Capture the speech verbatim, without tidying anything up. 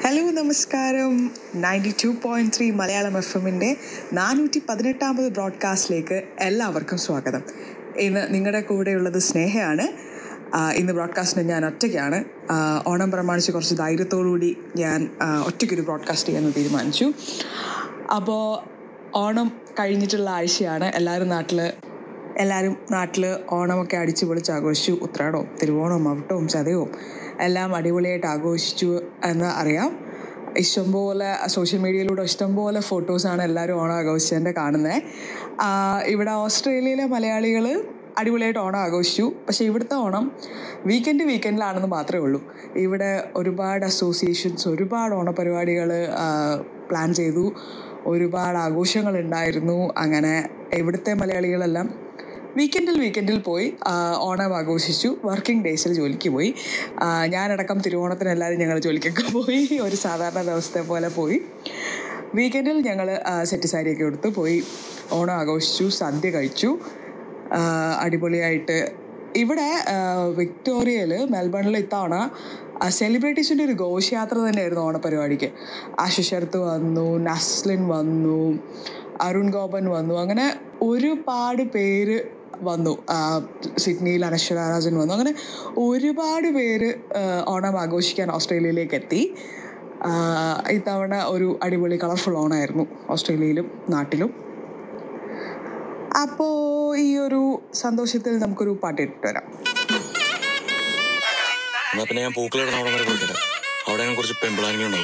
Hello നമസ്കാരം. Ninety two point three Malayalam F എമ്മിൻ്റെ നാനൂറ്റി പതിനെട്ടാമത് ബ്രോഡ്കാസ്റ്റിലേക്ക് എല്ലാവർക്കും സ്വാഗതം. ഇന്ന് നിങ്ങളുടെ കൂടെയുള്ളത് സ്നേഹയാണ്. ഇന്ന് ബ്രോഡ്കാസ്റ്റിന് ഞാൻ ഒറ്റയ്ക്കാണ്. ഓണം പ്രമാണിച്ച് കുറച്ച് ധൈര്യത്തോടുകൂടി ഞാൻ ഒറ്റയ്ക്കൊരു ബ്രോഡ്കാസ്റ്റ് ചെയ്യാമെന്ന് തീരുമാനിച്ചു. അപ്പോൾ ഓണം കഴിഞ്ഞിട്ടുള്ള ആഴ്ചയാണ്. എല്ലാവരും നാട്ടിൽ എല്ലാവരും നാട്ടിൽ ഓണമൊക്കെ അടിച്ചു പൊളിച്ച് ആഘോഷിച്ചു. ഉത്രാടവും തിരുവോണവും അവിട്ടവും ചതയവും എല്ലാം അടിപൊളിയായിട്ട് ആഘോഷിച്ചു എന്ന് അറിയാം. ഇഷ്ടംപോലെ സോഷ്യൽ മീഡിയയിലൂടെ ഇഷ്ടംപോലെ ഫോട്ടോസാണ് എല്ലാവരും ഓണം ആഘോഷിച്ചതിൻ്റെ കാണുന്നത്. ഇവിടെ ഓസ്ട്രേലിയയിലെ മലയാളികൾ അടിപൊളിയായിട്ട് ഓണം ആഘോഷിച്ചു. പക്ഷേ ഇവിടുത്തെ ഓണം വീക്കെൻഡ് വീക്കെൻഡിലാണെന്ന് മാത്രമേ ഉള്ളൂ. ഇവിടെ ഒരുപാട് അസോസിയേഷൻസ് ഒരുപാട് ഓണപരിപാടികൾ പ്ലാൻ ചെയ്തു. ഒരുപാട് ആഘോഷങ്ങളുണ്ടായിരുന്നു. അങ്ങനെ ഇവിടുത്തെ മലയാളികളെല്ലാം വീക്കെൻഡിൽ വീക്കെൻഡിൽ പോയി ഓണം ആഘോഷിച്ചു. വർക്കിംഗ് ഡേയ്സിൽ ജോലിക്ക് പോയി. ഞാനടക്കം തിരുവോണത്തിന് എല്ലാവരും ഞങ്ങൾ ജോലിക്കൊക്കെ പോയി. ഒരു സാധാരണ ദിവസത്തെ പോലെ പോയി. വീക്കെൻഡിൽ ഞങ്ങൾ സെറ്റ് സാരിയൊക്കെ എടുത്ത് പോയി ഓണം ആഘോഷിച്ചു. സദ്യ കഴിച്ചു അടിപൊളിയായിട്ട്. ഇവിടെ വിക്ടോറിയയിൽ മെൽബണിൽ ഇത്തവണ സെലിബ്രിറ്റീസിൻ്റെ ഒരു ഘോഷയാത്ര തന്നെയായിരുന്നു ഓണപരിപാടിക്ക്. ആശിഷ് ശരത്ത് വന്നു, നസ്ലിൻ വന്നു, അരുൺ ഗോപൻ വന്നു. അങ്ങനെ ഒരുപാട് പേര് വന്നു. സിഡ്നിയിൽ അനശ്വര രാജൻ വന്നു. അങ്ങനെ ഒരുപാട് പേര് ഓണം ആഘോഷിക്കാൻ ഓസ്ട്രേലിയയിലേക്ക് എത്തി. ഇത്തവണ ഒരു അടിപൊളി കളർഫുൾ ഓണമായിരുന്നു ഓസ്ട്രേലിയയിലും നാട്ടിലും. അപ്പോൾ ഈ ഒരു സന്തോഷത്തിൽ നമുക്കൊരു പാട്ട് ഇട്ടിട്ട് വരാം. പിന്നെ ഞാൻ പൂക്കളിടുന്ന അവിടെ വരെ പോയിട്ട് അവിടെ കുറച്ച് പെമ്പിളാനികളുണ്ടാവും.